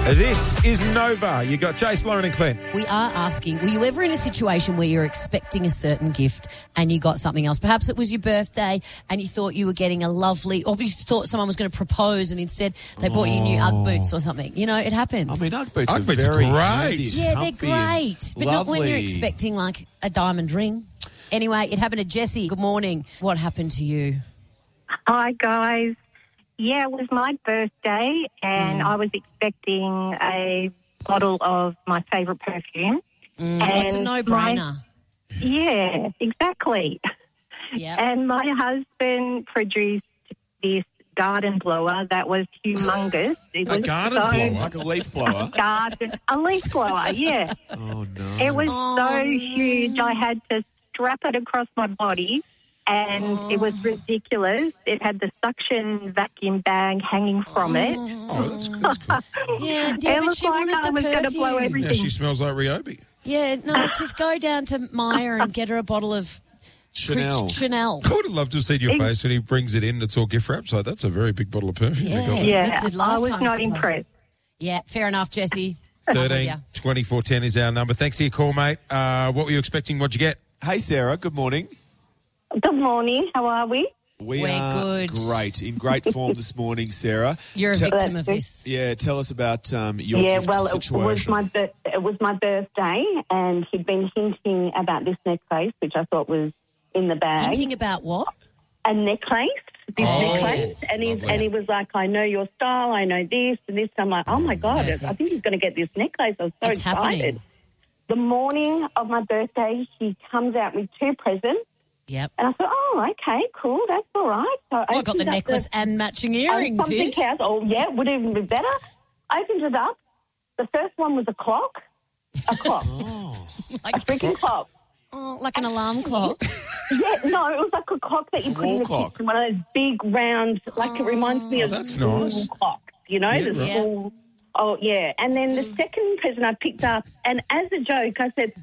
This is Nova. You got Jace, Lauren and Clint. We are asking, were you ever in a situation where you're expecting a certain gift and you got something else? Perhaps it was your birthday and you thought you were getting a lovely, or you thought someone was going to propose and instead they bought you new Ugg boots or something. You know, it happens. I mean, Ugg boots are Ugg boots are very great. handy, Yeah, they're comfy and great. But not when you're lovely. expecting like a diamond ring. Anyway, it happened to Jessie. Good morning. What happened to you? Hi, guys. Yeah, it was my birthday, and I was expecting a bottle of my favourite perfume. It's a no-brainer. Yeah, exactly. Yep. And my husband produced this garden blower that was humongous. It A was garden so blower? Like a leaf blower. A leaf blower, yeah. Oh, no. It was so huge, I had to strap it across my body. And it was ridiculous. It had the suction vacuum bag hanging from it. Oh, that's cool. Yeah, It but looked she like wanted I the was going to blow perfume. everything. Yeah, she smells like Ryobi. Yeah, no, just go down to Myer and get her a bottle of Chanel. Chanel. I would have loved to have seen your face when he brings it in. It's all gift wrapped. So that's a very big bottle of perfume. Yeah. You got there. Yeah, That's a I was lifetime not supply. impressed. Yeah, fair enough, Jessie. 13 Yeah. 24 10 is our number. Thanks for your call, mate. What were you expecting? What'd you get? Hey, Sarah. Good morning. Good morning. How are we? We're good. Great. In great form this morning, Sarah. You're a victim of this. Yeah, tell us about your Yeah, gift well, it situation. was my birthday, and he'd been hinting about this necklace, which I thought was in the bag. Hinting about what? A necklace, this necklace, yeah. and he was like, "I know your style, I know this and this." I'm like, "Oh my god, I think he's going to get this necklace." I was so It's excited. happening. The morning of my birthday, he comes out with 2 presents, Yep. and I thought, "Oh, okay, cool, that's all right." So I got the opened up necklace and matching earrings here. something else. Oh, yeah, would even be better. I opened it up. The first one was a clock. A clock. Like, A freaking clock. like an alarm clock. Yeah, no, it was like a clock that you put in wall the clock. kitchen, one of those big round, like it reminds me of that's school nice. clocks, you know, the right. school. Oh, yeah. And then the second present I picked up, and as a joke, I said,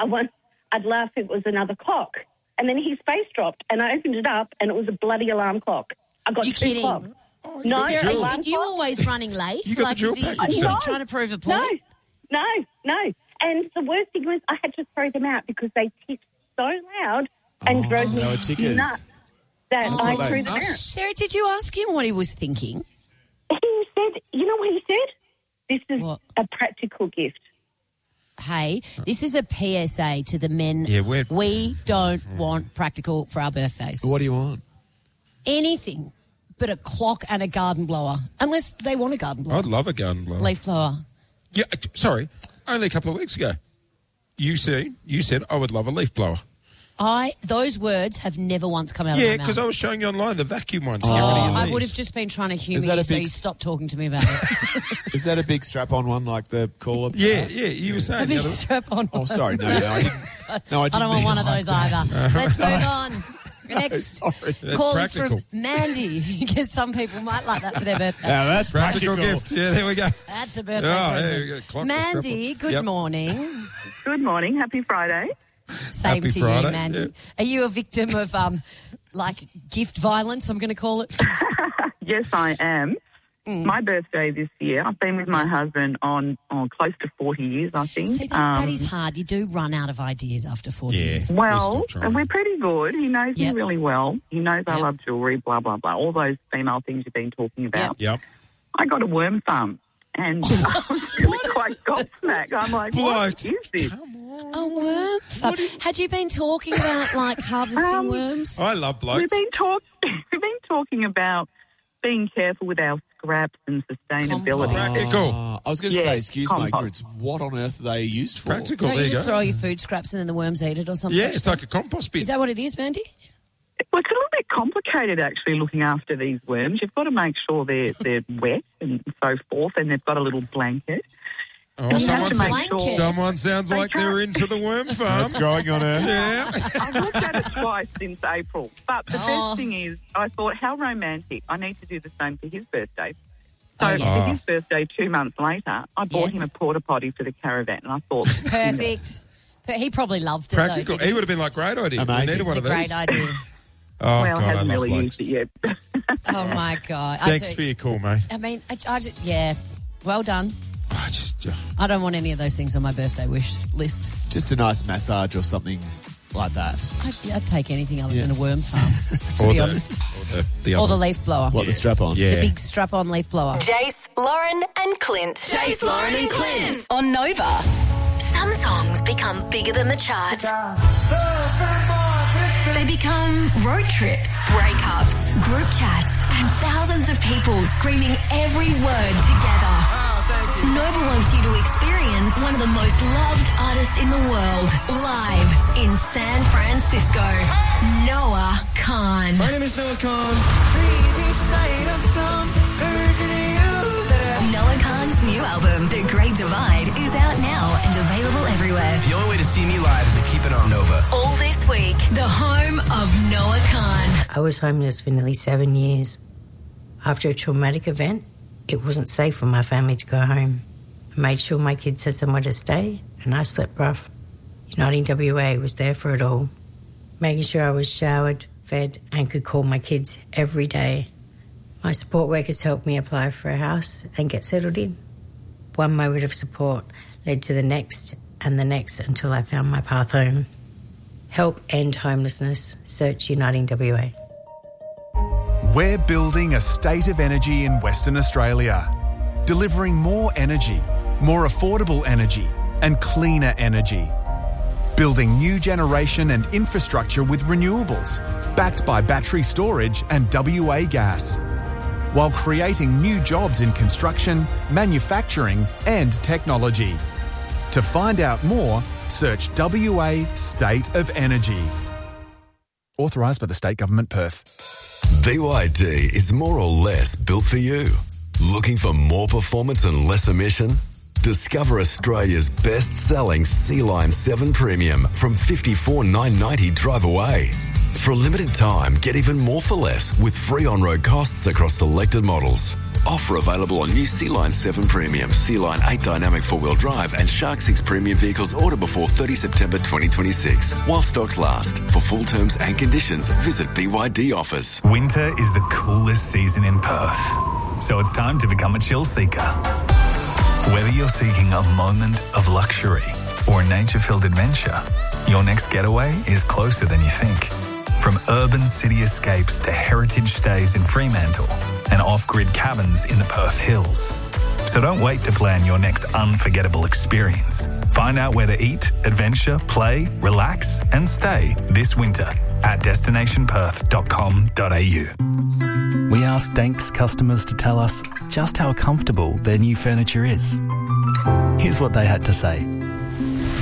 I'd laugh if it was another clock. And then his face dropped, and I opened it up, and it was a bloody alarm clock. I got You 2 kidding? clocks. No, Sarah, alarm are you clock. always running late? You got the Like, dual is he package then. trying to prove a No, point? no. And the worst thing was I had to throw them out because they ticked so loud and drove me they were tickers. nuts that That's I what they- threw them out. Sarah, did you ask him what he was thinking? He said, you know what he said? This is What? a practical gift. Hey, this is a PSA to the men. Yeah, we don't want practical for our birthdays. What do you want? Anything but a clock and a garden blower. Unless they want a garden blower. I'd love a garden blower. Leaf blower. Yeah, sorry. Only a couple of weeks ago. You said I would love a leaf blower. Those words have never once come out of Yeah, my mouth. because I was showing you online the vacuum one to get rid of your I leaves. would have just been trying to humour Is that you a so big- you stopped talking to me about it. Is that a big strap-on one like the call-up? Yeah, you were saying A the big other strap on. Oh, sorry. No, I didn't. No, I I didn't don't want mean one of like those that. either. Let's move on. The next Sorry. That's call is practical. from Mandy, because some people might like that for their birthday. Now, that's Practical practical. gift. Yeah, there we go. That's a birthday Oh, present. there we go. Clock, Mandy, strap on. good Yep. morning. Good morning. Happy Friday. Same Happy to Friday, you, Mandy. yeah. Are you a victim of, like, gift violence, I'm going to call it? Yes, I am. My birthday this year, I've been with my husband on close to 40 years, I think. See, that is hard. You do run out of ideas after 40 Yeah. years. Well, still trying. we're pretty good. He knows Yep. me really well. He knows I Yep. love jewellery, blah, blah, blah. All those female things you've been talking about. Yep. I got a worm farm. And I was really quite gobsmacked. I'm like, what Blokes. is this? A worm farm. Had you been talking about, like, harvesting worms? I love blokes. We've been talking about being careful with our scraps and sustainability. Practical. I was going to Yeah, say, excuse my compost. ignorance, what on earth are they used for? Practical. Don't There you you just go. throw your food scraps and then the worms eat it or something? Yeah, it's like a compost bin. Is that what it is, Mandy? Well, it's a little bit complicated, actually, looking after these worms. You've got to make sure they're wet and so forth, and they've got a little blanket. Oh, You someone, have to make blanket. sure. someone sounds They like they're can't- into the worm farm. It's growing on earth. Yeah. I've looked at it twice since April. But the Oh. best thing is, I thought, how romantic. I need to do the same for his birthday. So Oh, yeah. for his birthday 2 months later, I bought Yes. him a porta potty for the caravan, and I thought, Perfect. But he probably loved it, Practical. though, didn't He would have been like, great idea. Amazing. We needed This one is of a these. great idea. Oh, well, God, I hasn't love really blokes. used it yet. Oh, my God. Thanks for your call, mate. I mean, yeah, well done. I don't want any of those things on my birthday wish list. Just a nice massage or something like that. I'd take anything other than a worm farm, to Or be the- honest. The Or other- the leaf blower. What, the strap-on? Yeah. The big strap-on leaf blower. Jace, Lauren and Clint. Jace, Lauren and Clint. On Nova. Some songs become bigger than the charts. They become road trips, breakups, group chats, and thousands of people screaming every word together. Nova wants you to experience one of the most loved artists in the world live in San Francisco. Noah Khan. My name is Noah Khan. Noah Khan's new album, The Great Divide, is out now and available everywhere. The only way to see me live is to keep it on Nova. All this week, the home of Noah Khan. I was homeless for nearly 7 years. After a traumatic event, it wasn't safe for my family to go home. I made sure my kids had somewhere to stay, and I slept rough. Uniting WA was there for it all, making sure I was showered, fed, and could call my kids every day. My support workers helped me apply for a house and get settled in. One moment of support led to the next and the next until I found my path home. Help end homelessness. Search Uniting WA. We're building a state of energy in Western Australia, delivering more energy, more affordable energy, and cleaner energy. Building new generation and infrastructure with renewables, backed by battery storage and WA gas, while creating new jobs in construction, manufacturing, and technology. To find out more, search WA State of Energy. Authorised by the State Government, Perth. BYD is more or less built for you. Looking for more performance and less emission? Discover Australia's best-selling Sea-Line 7 Premium from $54,990 drive away. For a limited time, get even more for less with free on-road costs across selected models. Offer available on new Sea-Line 7 Premium, Sea-Line 8 Dynamic 4-wheel drive and Shark 6 Premium vehicles order before 30 September 2026. While stocks last. For full terms and conditions, visit BYD Offers. Winter is the coolest season in Perth, so it's time to become a chill seeker. Whether you're seeking a moment of luxury or a nature-filled adventure, your next getaway is closer than you think. From urban city escapes to heritage stays in Fremantle and off-grid cabins in the Perth Hills. So don't wait to plan your next unforgettable experience. Find out where to eat, adventure, play, relax and stay this winter at destinationperth.com.au. We asked Danks customers to tell us just how comfortable their new furniture is. Here's what they had to say.